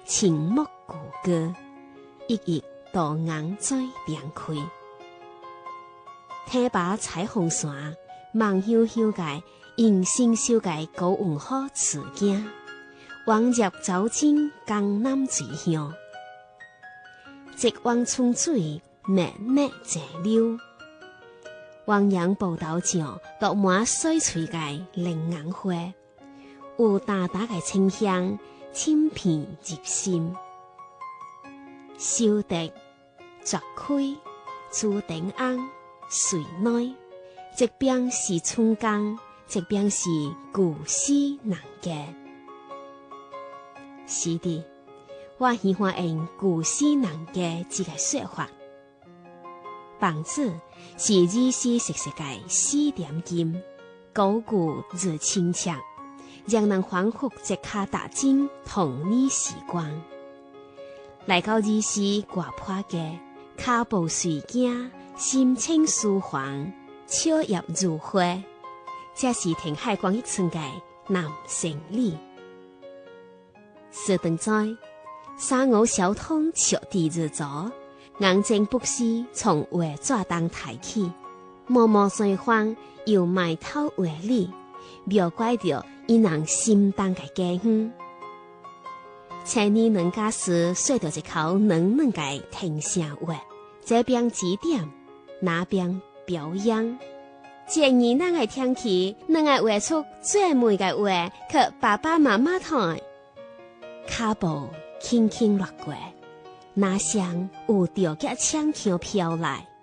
青木古歌，一一都硬水亮开。天把彩虹线，梦悠悠个迎新秀个高文化词景，往日走进江南水乡，一汪春水脉脉直流，汪洋步道上落满水翠个菱眼花，有淡淡个清香，沁片入心。修得鑿開，朱頂安水內，一邊是春江，一邊是古詩人家。是的，我喜歡用古詩人家這個說法。房子是日時實實個4點金，高古而清澈，讓人恍惚即刻踏進童年時光。來到日時掛破嘅，腳步隨行，心情舒緩，笑靨如花。這是填海廣一村嘅南城里。說等在三五小通笑地日早，眼睛不時從畫紙當抬起，默默碎荒又埋頭畫裡，描繪着一人心當嘅家鄉。前年人家時說到一口嫩嫩嘅天聲話，這邊指點，那邊表揚。建議咱個聽起，咱個畫出最美嘅話，給爸爸媽媽聽。腳步輕輕掠過，那聲有着嘅輕輕飄來。